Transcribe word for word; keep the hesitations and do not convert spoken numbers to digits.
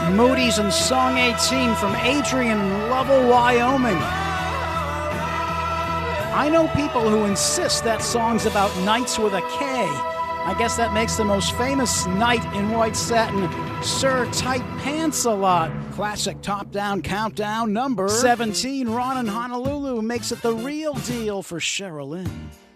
Moody's and Song eighteen from Adrian in Lovell, Wyoming. I know people who insist that song's about knights with a K. I guess that makes the most famous knight in white satin, Sir Tight Pants a Lot. Classic top-down countdown number seventeen. Ron in Honolulu makes it the real deal for Sherilyn.